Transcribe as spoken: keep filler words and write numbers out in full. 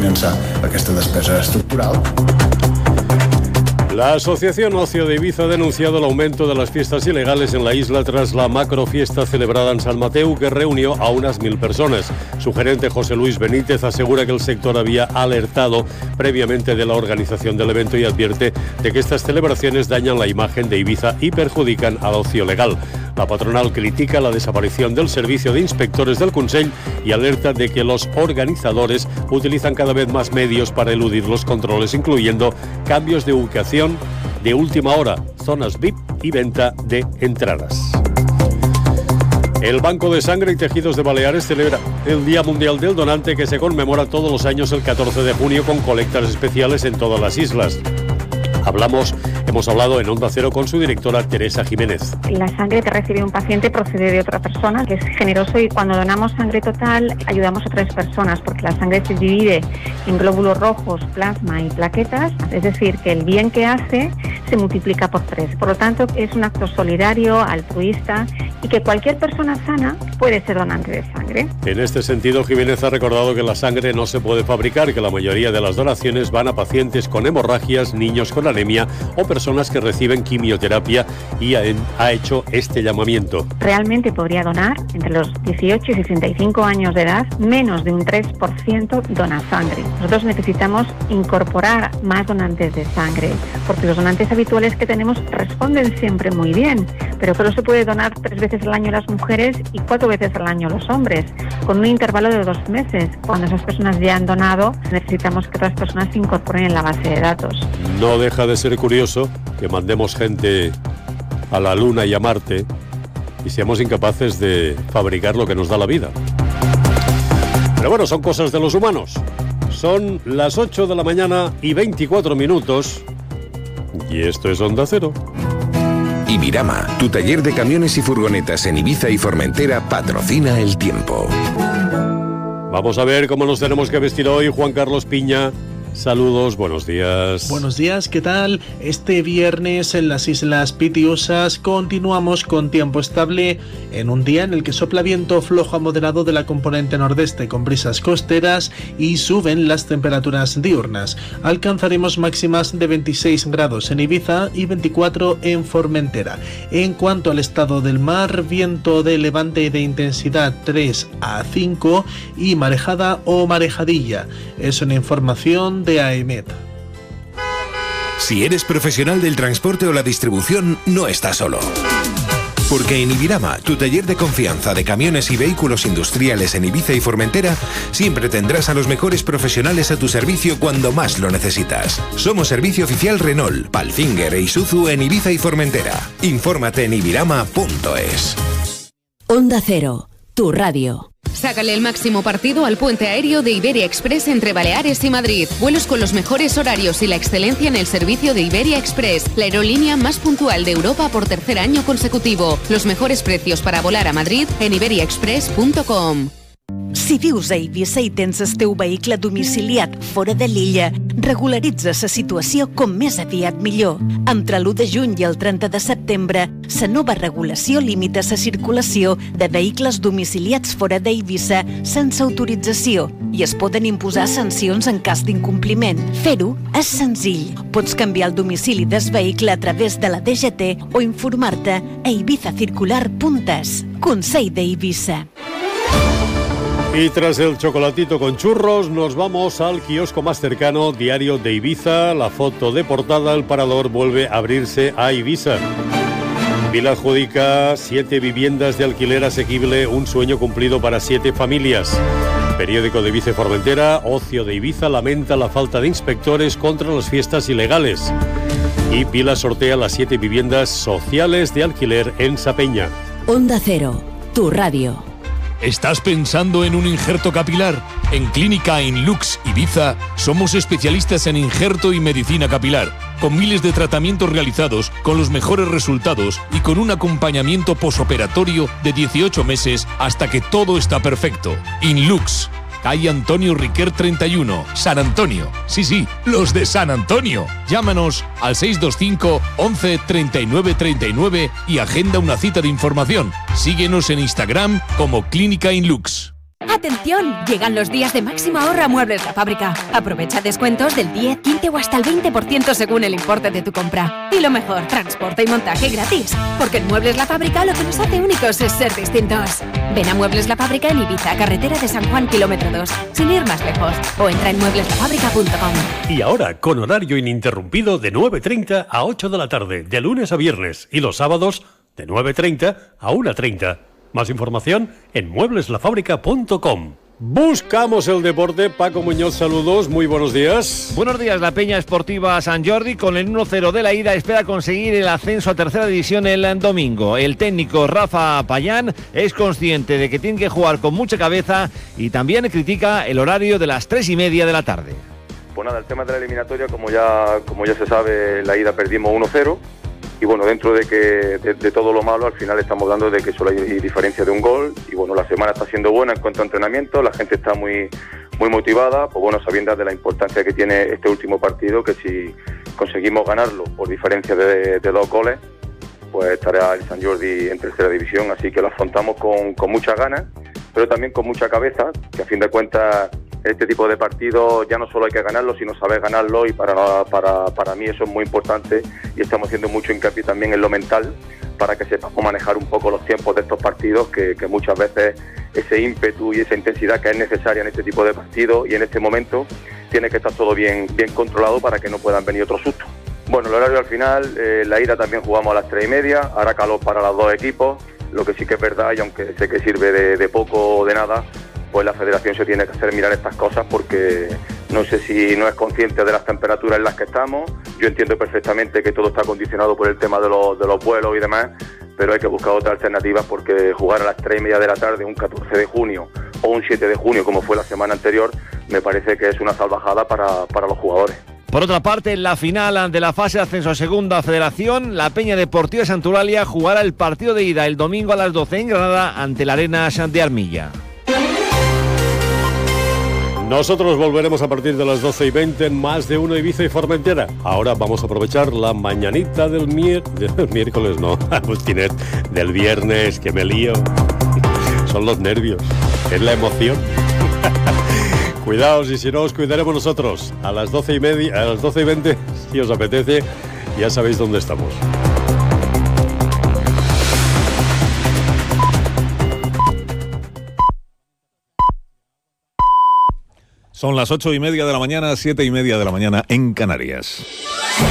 finançar aquesta despesa estructural. La Asociación Ocio de Ibiza ha denunciado el aumento de las fiestas ilegales en la isla tras la macrofiesta celebrada en San Mateu, que reunió a unas mil personas. Su gerente José Luis Benítez asegura que el sector había alertado previamente de la organización del evento y advierte de que estas celebraciones dañan la imagen de Ibiza y perjudican al ocio legal. La patronal critica la desaparición del servicio de inspectores del Consell y alerta de que los organizadores utilizan cada vez más medios para eludir los controles, incluyendo cambios de ubicación de última hora, zonas V I P y venta de entradas. El Banco de Sangre y Tejidos de Baleares celebra el Día Mundial del Donante, que se conmemora todos los años el catorce de junio con colectas especiales en todas las islas. Hablamos, hemos hablado en Onda Cero con su directora Teresa Jiménez. La sangre que recibe un paciente procede de otra persona, que es generoso, y cuando donamos sangre total ayudamos a tres personas, porque la sangre se divide en glóbulos rojos, plasma y plaquetas, es decir, que el bien que hace se multiplica por tres. Por lo tanto, es un acto solidario, altruista, y que cualquier persona sana puede ser donante de sangre. En este sentido, Jiménez ha recordado que la sangre no se puede fabricar, que la mayoría de las donaciones van a pacientes con hemorragias, niños con anemia o personas que reciben quimioterapia, y ha, ha hecho este llamamiento. Realmente podría donar entre los dieciocho y sesenta y cinco años de edad, menos de un tres por ciento dona sangre. Nosotros necesitamos incorporar más donantes de sangre, porque los donantes habituales que tenemos responden siempre muy bien, pero solo se puede donar tres veces al año las mujeres y cuatro veces al año los hombres, con un intervalo de dos meses. Cuando esas personas ya han donado, necesitamos que otras personas se incorporen en la base de datos. No deja de ser curioso que mandemos gente a la Luna y a Marte y seamos incapaces de fabricar lo que nos da la vida. Pero bueno, son cosas de los humanos. Son las ocho de la mañana y veinticuatro minutos y esto es Onda Cero. Ibirama, tu taller de camiones y furgonetas en Ibiza y Formentera, patrocina el tiempo. Vamos a ver cómo nos tenemos que vestir hoy. Juan Carlos Piña, saludos, buenos días. Buenos días, ¿qué tal? Este viernes en las Islas Pitiusas continuamos con tiempo estable en un día en el que sopla viento flojo a moderado de la componente nordeste con brisas costeras y suben las temperaturas diurnas. Alcanzaremos máximas de veintiséis grados en Ibiza y veinticuatro en Formentera. En cuanto al estado del mar, viento de levante de intensidad tres a cinco y marejada o marejadilla. Es una información de A E M E T. Si eres profesional del transporte o la distribución, no estás solo. Porque en Ibirama, tu taller de confianza de camiones y vehículos industriales en Ibiza y Formentera, siempre tendrás a los mejores profesionales a tu servicio cuando más lo necesitas. Somos servicio oficial Renault, Palfinger e Isuzu en Ibiza y Formentera. Infórmate en ibirama punto es. Onda Cero, tu radio. Sácale el máximo partido al puente aéreo de Iberia Express entre Baleares y Madrid. Vuelos con los mejores horarios y la excelencia en el servicio de Iberia Express, la aerolínea más puntual de Europa por tercer año consecutivo. Los mejores precios para volar a Madrid en iberia express punto com. Si vius a Eivissa i tens el teu vehicle domiciliat fora de l'illa, regularitza la situació com més aviat millor. Entre l'u de juny i el trenta de setembre, la nova regulació limita la circulació de vehicles domiciliats fora d'Eivissa sense autorització i es poden imposar sancions en cas d'incompliment. Fer-ho és senzill. Pots canviar el domicili del vehicle a través de la D G T o informar-te a ibiza circular punt es. Consell d'Eivissa. Y tras el chocolatito con churros, nos vamos al kiosco más cercano, Diario de Ibiza. La foto de portada, el parador vuelve a abrirse a Ibiza. Vila adjudica siete viviendas de alquiler asequible, un sueño cumplido para siete familias. Periódico de Ibiza y Formentera, Ocio de Ibiza lamenta la falta de inspectores contra las fiestas ilegales. Y Vila sortea las siete viviendas sociales de alquiler en Sapeña. Onda Cero, tu radio. ¿Estás pensando en un injerto capilar? En Clínica Inlux Ibiza somos especialistas en injerto y medicina capilar, con miles de tratamientos realizados con los mejores resultados y con un acompañamiento posoperatorio de dieciocho meses hasta que todo está perfecto. Inlux, calle Antonio Riquer treinta y uno, San Antonio. Sí, sí, los de San Antonio. Llámanos al seis dos cinco, once, treinta y nueve, treinta y nueve y agenda una cita de información. Síguenos en Instagram como Clínica Inlux. ¡Atención! Llegan los días de máximo ahorro a Muebles La Fábrica. Aprovecha descuentos del diez, quince o hasta el veinte por ciento según el importe de tu compra. Y lo mejor, transporte y montaje gratis. Porque en Muebles La Fábrica lo que nos hace únicos es ser distintos. Ven a Muebles La Fábrica en Ibiza, carretera de San Juan, kilómetro dos, sin ir más lejos. O entra en muebles la fábrica punto com. Y ahora, con horario ininterrumpido de nueve treinta a ocho de la tarde, de lunes a viernes, y los sábados de nueve treinta a una treinta. Más información en muebles la fábrica punto com. Buscamos el deporte. Paco Muñoz, saludos, muy buenos días. Buenos días. La Peña Esportiva Sant Jordi, con el uno cero de la ida, espera conseguir el ascenso a tercera división el domingo. El técnico Rafa Payán es consciente de que tiene que jugar con mucha cabeza y también critica el horario de las tres y media de la tarde. Pues nada, el tema de la eliminatoria, como ya, como ya se sabe, la ida perdimos uno cero. Y bueno, dentro de que de, de todo lo malo, al final estamos hablando de que solo hay diferencia de un gol. Y bueno, la semana está siendo buena en cuanto a entrenamiento, la gente está muy muy motivada, pues bueno, sabiendo de la importancia que tiene este último partido, que si conseguimos ganarlo por diferencia de, de dos goles, pues estará el Sant Jordi en tercera división. Así que lo afrontamos con, con muchas ganas, pero también con mucha cabeza, que a fin de cuentas este tipo de partidos ya no solo hay que ganarlo, sino saber ganarlo, y para, para, para mí eso es muy importante, y estamos haciendo mucho hincapié también en lo mental, para que sepamos manejar un poco los tiempos de estos partidos, que, que muchas veces ese ímpetu y esa intensidad que es necesaria en este tipo de partidos y en este momento tiene que estar todo bien, bien controlado para que no puedan venir otros sustos. Bueno, el horario al final, eh, la ida también jugamos a las tres y media, hará calor para los dos equipos, lo que sí que es verdad, y aunque sé que sirve de, de poco o de nada, pues la federación se tiene que hacer mirar estas cosas, porque no sé si no es consciente de las temperaturas en las que estamos. Yo entiendo perfectamente que todo está condicionado por el tema de los, de los vuelos y demás, pero hay que buscar otras alternativas, porque jugar a las tres y media de la tarde un catorce de junio o un siete de junio, como fue la semana anterior, me parece que es una salvajada para, para los jugadores. Por otra parte, en la final de la fase de ascenso a Segunda Federación, la Peña Deportiva Santuralia jugará el partido de ida el domingo a las doce en Granada ante la Arenas de Armilla. Nosotros volveremos a partir de las doce y veinte en Más de Uno Ibiza y Formentera. Ahora vamos a aprovechar la mañanita del, mier... del miércoles, no, Agustínet, del viernes, que me lío. Son los nervios, es la emoción. Cuidaos, y si no, os cuidaremos nosotros. A las doce y media, a las doce y veinte, si os apetece, ya sabéis dónde estamos. Son las ocho y media de la mañana, siete y media de la mañana en Canarias.